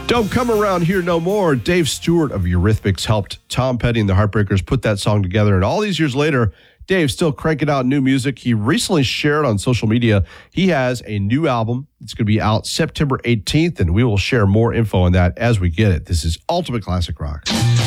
Don't Come Around Here No More. Dave Stewart of Eurythmics helped Tom Petty and the Heartbreakers put that song together. And all these years later, Dave's still cranking out new music. He recently shared on social media he has a new album. It's going to be out September 18th, and we will share more info on that as we get it. This is Ultimate Classic Rock.